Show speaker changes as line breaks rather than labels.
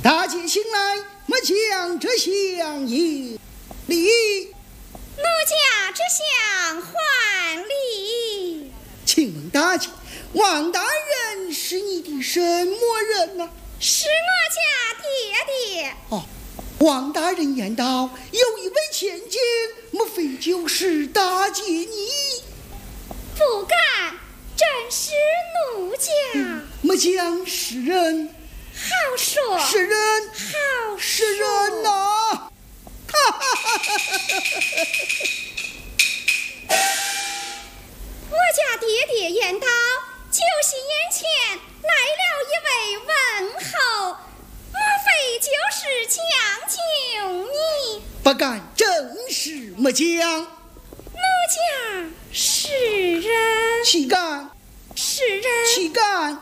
大姐醒来，末将这相迎礼。
奴家这相还礼。
请问大姐，王大人是你的什么人呢？
是我家爹爹。
哦，王大人言道，有一位千金，莫非就是大姐你？
不敢，真是奴家。
末将是人。
好说。
是人。
好说。
是人呐！
我家爹爹言道，就是眼前来了一位问候，莫非就是将就你？
不敢，正是末将。
奴家是人。
岂敢？
是人。
岂敢？